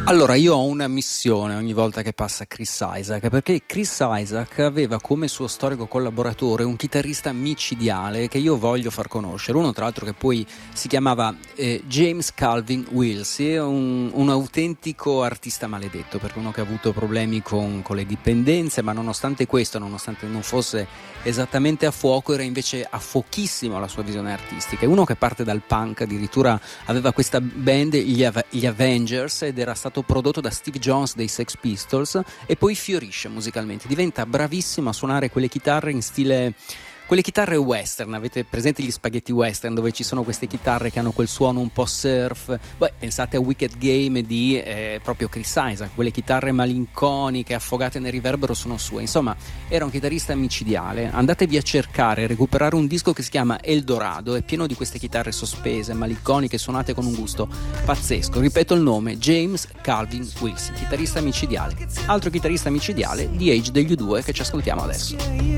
Allora, io ho una missione ogni volta che passa Chris Isaak, perché Chris Isaak aveva come suo storico collaboratore un chitarrista micidiale che io voglio far conoscere, uno tra l'altro che poi si chiamava James Calvin Wilsey, un autentico artista maledetto, perché uno che ha avuto problemi con le dipendenze, ma nonostante questo, nonostante non fosse esattamente a fuoco, era invece a fuochissimo la sua visione artistica. È uno che parte dal punk, addirittura aveva questa band, gli Avengers, ed era stato prodotto da Steve Jones dei Sex Pistols, e poi fiorisce musicalmente, diventa bravissimo a suonare quelle chitarre in stile, quelle chitarre western. Avete presente gli spaghetti western dove ci sono queste chitarre che hanno quel suono un po' surf? Beh, pensate a Wicked Game di proprio Chris Isaak, quelle chitarre malinconiche affogate nel riverbero sono sue. Insomma, era un chitarrista micidiale. Andatevi a cercare, recuperare un disco che si chiama Eldorado, è pieno di queste chitarre sospese, malinconiche, suonate con un gusto pazzesco. Ripeto il nome, James Calvin Wilson, chitarrista micidiale. Altro chitarrista micidiale, The Age degli U2, che ci ascoltiamo adesso.